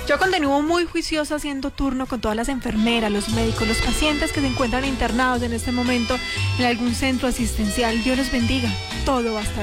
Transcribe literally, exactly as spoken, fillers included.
Yo continúo muy juiciosa haciendo turno con todas las enfermeras, los médicos, los pacientes que se encuentran internados en este momento en algún centro asistencial. Dios los bendiga. Todo va a estar